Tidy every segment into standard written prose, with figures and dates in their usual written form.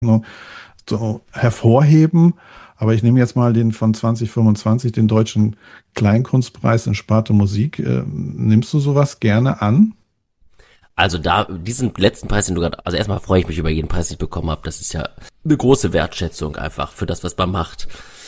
so hervorheben. Aber ich nehme jetzt mal den von 2025, den Deutschen Kleinkunstpreis in Sparte Musik. Nimmst du sowas gerne an? Also diesen letzten Preis, den du gerade, also erstmal freue ich mich über jeden Preis, den ich bekommen habe. Das ist ja eine große Wertschätzung einfach für das, was man macht.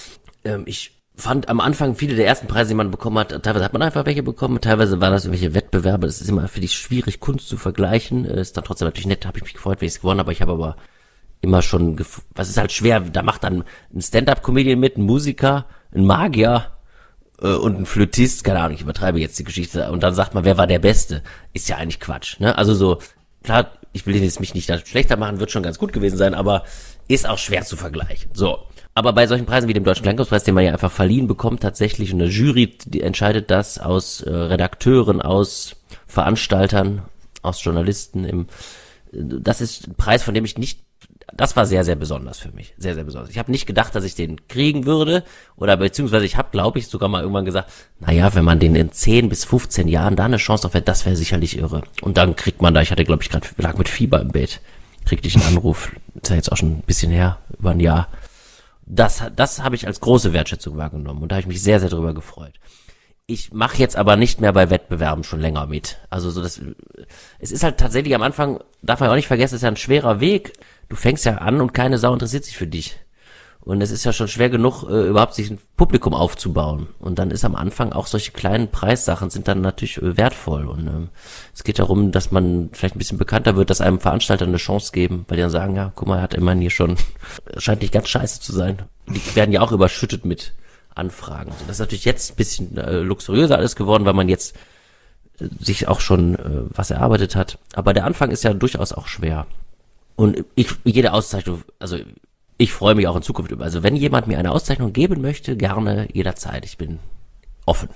Ich fand am Anfang viele der ersten Preise, die man bekommen hat, teilweise hat man einfach welche bekommen, teilweise waren das irgendwelche Wettbewerbe. Das ist immer für dich schwierig, Kunst zu vergleichen. Ist dann trotzdem natürlich nett, habe ich mich gefreut, wenn ich es gewonnen habe, aber ich habe aber immer schon, was ist halt schwer, da macht dann ein Stand-Up-Comedian mit, ein Musiker, ein Magier und ein Flötist, keine Ahnung, ich übertreibe jetzt die Geschichte, und dann sagt man, wer war der Beste? Ist ja eigentlich Quatsch, ne? Also so, klar, ich will jetzt mich nicht da schlechter machen, wird schon ganz gut gewesen sein, aber ist auch schwer zu vergleichen. So. Aber bei solchen Preisen wie dem Deutschen Kleinkunstpreis, den man ja einfach verliehen bekommt, tatsächlich eine Jury, die entscheidet das aus Redakteuren, aus Veranstaltern, aus Journalisten. Das ist ein Preis, von dem ich nicht, das war sehr, sehr besonders für mich. Sehr, sehr besonders. Ich habe nicht gedacht, dass ich den kriegen würde, oder beziehungsweise ich habe, glaube ich, sogar mal irgendwann gesagt, naja, wenn man den in 10 bis 15 Jahren da eine Chance auf hat, das wäre sicherlich irre. Und dann kriegt man da, ich hatte, glaube ich, gerade lag mit Fieber im Bett, kriegte ich einen Anruf, ist ja jetzt auch schon ein bisschen her, über ein Jahr. Das habe ich als große Wertschätzung wahrgenommen und da habe ich mich sehr, sehr drüber gefreut. Ich mache jetzt aber nicht mehr bei Wettbewerben schon länger mit. Also so es ist halt tatsächlich am Anfang, darf man auch nicht vergessen, es ist ja ein schwerer Weg. Du fängst ja an und keine Sau interessiert sich für dich. Und es ist ja schon schwer genug, überhaupt sich ein Publikum aufzubauen. Und dann ist am Anfang auch solche kleinen Preissachen sind dann natürlich wertvoll. Und es geht darum, dass man vielleicht ein bisschen bekannter wird, dass einem Veranstalter eine Chance geben, weil die dann sagen, ja, guck mal, er hat immerhin hier schon, scheint nicht ganz scheiße zu sein. Die werden ja auch überschüttet mit Anfragen. Also das ist natürlich jetzt ein bisschen luxuriöser alles geworden, weil man jetzt sich auch schon was erarbeitet hat. Aber der Anfang ist ja durchaus auch schwer. Und jede Auszeichnung, also ich freue mich auch in Zukunft über. Also wenn jemand mir eine Auszeichnung geben möchte, gerne jederzeit. Ich bin offen.